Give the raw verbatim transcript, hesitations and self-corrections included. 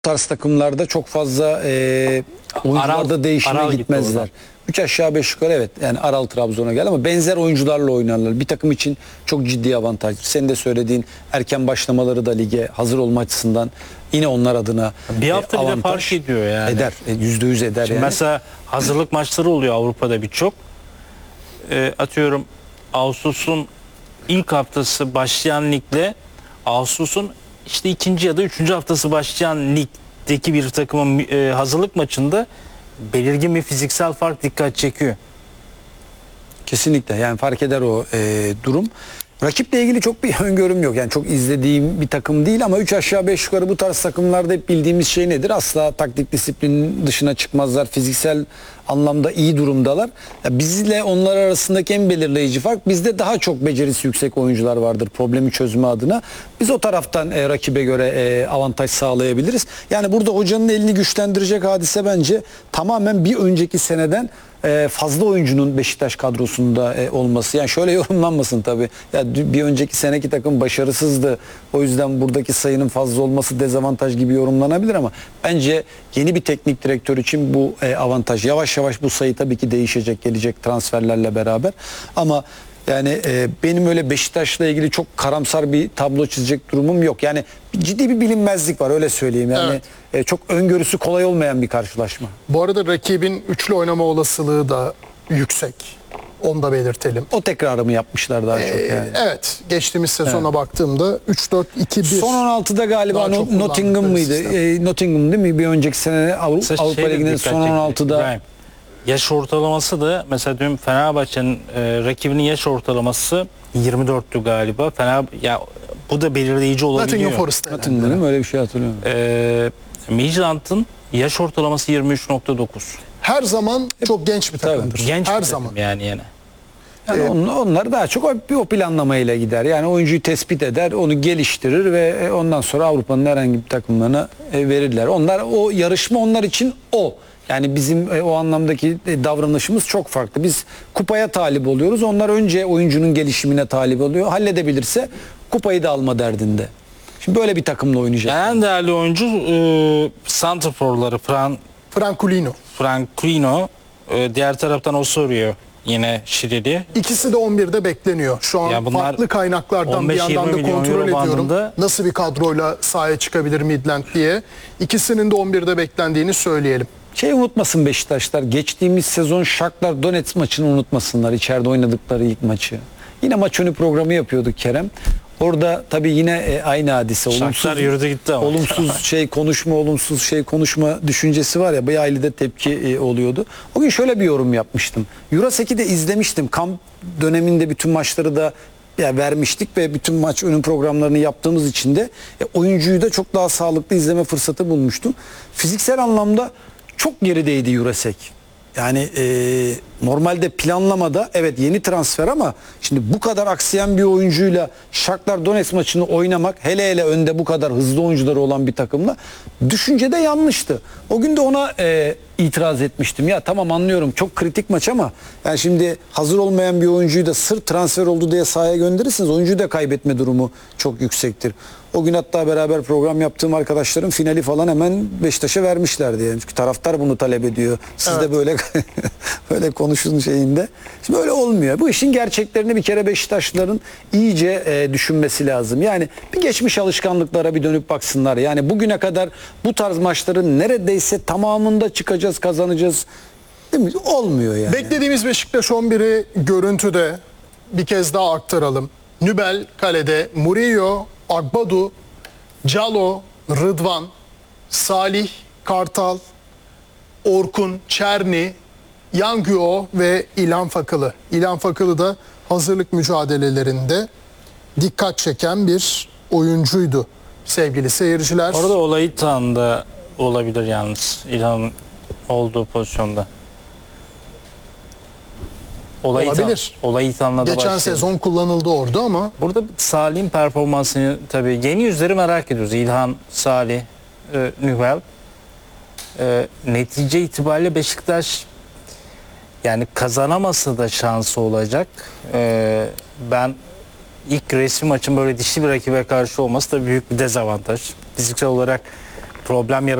tarz takımlarda çok fazla e, oyuncularda Aral, değişime Aral gitmezler. Üç aşağı beş yukarı evet. Yani Aral Trabzon'a gel ama benzer oyuncularla oynarlar. Bir takım için çok ciddi avantaj. Senin de söylediğin erken başlamaları da lige hazır olma açısından yine onlar adına bir hafta e, bile avantaj fark ediyor yani. Eder. Yüzde yüz eder Şimdi yani. mesela hazırlık maçları oluyor Avrupa'da birçok. E, atıyorum Ağustos'un ilk haftası başlayan ligle Ağustos'un işte ikinci ya da üçüncü haftası başlayan ligdeki bir takımın e, hazırlık maçında belirgin bir fiziksel fark dikkat çekiyor. Kesinlikle yani fark eder o e, durum. Rakiple ilgili çok bir öngörüm yok. Yani çok izlediğim bir takım değil ama üç aşağı beş yukarı bu tarz takımlarda hep bildiğimiz şey nedir? Asla taktik disiplinin dışına çıkmazlar. Fiziksel anlamda iyi durumdalar. Ya bizle onlar arasındaki en belirleyici fark bizde daha çok becerisi yüksek oyuncular vardır problemi çözme adına. Biz o taraftan e, rakibe göre e, avantaj sağlayabiliriz. Yani burada hocanın elini güçlendirecek hadise bence tamamen bir önceki seneden fazla oyuncunun Beşiktaş kadrosunda olması. Yani şöyle yorumlanmasın tabii. Ya bir önceki seneki takım başarısızdı. O yüzden buradaki sayının fazla olması dezavantaj gibi yorumlanabilir ama bence yeni bir teknik direktör için bu avantaj. Yavaş yavaş bu sayı tabii ki değişecek, gelecek transferlerle beraber. Ama yani e, benim öyle Beşiktaş'la ilgili çok karamsar bir tablo çizecek durumum yok. Yani ciddi bir bilinmezlik var öyle söyleyeyim. Yani evet. e, çok öngörüsü kolay olmayan bir karşılaşma. Bu arada rakibin üçlü oynama olasılığı da yüksek. Onu da belirtelim. O tekrarı mı yapmışlar daha ee, çok yani? Evet. Geçtiğimiz sezona Evet. baktığımda üç dört iki bir. Son on altıda galiba no, Nottingham mıydı? E, Nottingham değil mi? Bir önceki sene Avrupa, Şey Avrupa Ligi'nin son on altıda. İbrahim, yaş ortalaması da mesela dün Fenerbahçe'nin e, rakibinin yaş ortalaması yirmi dörttü galiba. Fener ya bu da belirleyici olabiliyor. Nottingham Forest'ta. Nottingham öyle bir şey hatırlıyorum. E, Midtjylland'ın yaş ortalaması yirmi üç nokta dokuz. Her zaman çok genç bir takımdır. Tabii, genç Her bir zaman. takım yani yine. Yani on, onlar daha çok o, o planlamayla gider. Yani oyuncuyu tespit eder, onu geliştirir ve ondan sonra Avrupa'nın herhangi bir takımlarına verirler. Onlar o yarışma onlar için o. Yani bizim e, o anlamdaki e, davranışımız çok farklı. Biz kupaya talip oluyoruz. Onlar önce oyuncunun gelişimine talip oluyor. Halledebilirse kupayı da alma derdinde. Şimdi böyle bir takımla oynayacak. En değerli oyuncu e, santraforları Fran Franculino. Franculino, e, diğer taraftan Osorio yine Şirili. İkisi de on birde bekleniyor. Şu an Ya bunlar farklı kaynaklardan bir yandan da milyon kontrol euro ediyorum. bandında. Nasıl bir kadroyla sahaya çıkabilir Midland diye. İkisinin de on birde beklendiğini söyleyelim. Şey unutmasın Beşiktaşlar. Geçtiğimiz sezon Shakhtar Donetsk maçını unutmasınlar. İçeride oynadıkları ilk maçı. Yine maç önü programı yapıyorduk Kerem. Orada tabii yine e, aynı hadise. Shakhtar yürüdü gitti ama. Olumsuz şey konuşma, olumsuz şey konuşma düşüncesi var ya. Bayağı ailede tepki e, oluyordu. O gün şöyle bir yorum yapmıştım. Eurosek'i de izlemiştim. Kamp döneminde bütün maçları da ya vermiştik ve bütün maç önü programlarını yaptığımız için de e, oyuncuyu da çok daha sağlıklı izleme fırsatı bulmuştum. Fiziksel anlamda çok gerideydi Eurosek. Yani e, normalde planlamada evet yeni transfer ama şimdi bu kadar aksayan bir oyuncuyla Shakhtar Donetsk maçını oynamak hele hele önde bu kadar hızlı oyuncuları olan bir takımla düşüncede yanlıştı. O gün de ona e, itiraz etmiştim. Ya tamam anlıyorum çok kritik maç ama yani şimdi hazır olmayan bir oyuncuyu da sırf transfer oldu diye sahaya gönderirsiniz. Oyuncuyu da kaybetme durumu çok yüksektir. O gün hatta beraber program yaptığım arkadaşlarım finali falan hemen Beşiktaş'a vermişlerdi. Yani çünkü taraftar bunu talep ediyor. Siz evet. de böyle böyle konuşun şeyinde. Şimdi böyle olmuyor. Bu işin gerçeklerini bir kere Beşiktaşlıların iyice e, düşünmesi lazım. Yani bir geçmiş alışkanlıklara bir dönüp baksınlar. Yani bugüne kadar bu tarz maçların neredeyse tamamında çıkacağız, kazanacağız. Değil mi? Olmuyor yani. Beklediğimiz Beşiktaş on biri görüntüde bir kez daha aktaralım. Nübel kalede, Murillo, Agbadu, Calo, Rıdvan, Salih, Kartal, Orkun, Çerni, Yangyo ve İlhan Fakılı. İlhan Fakılı da hazırlık mücadelelerinde dikkat çeken bir oyuncuydu sevgili seyirciler. Orada Olayıtan da olabilir yalnız İlhan'ın olduğu pozisyonda. Olayıtan, Olabilir. Olayıtan'la da Geçen başlayalım. sezon kullanıldı orada ama Burada Salih'in performansını tabii yeni yüzleri merak ediyoruz. İlhan, Salih, e, Nübel. E, netice itibariyle Beşiktaş yani kazanamasa da şansı olacak. E, ben ilk resmi maçın böyle dişli bir rakibe karşı olması da büyük bir dezavantaj. Fiziksel olarak problem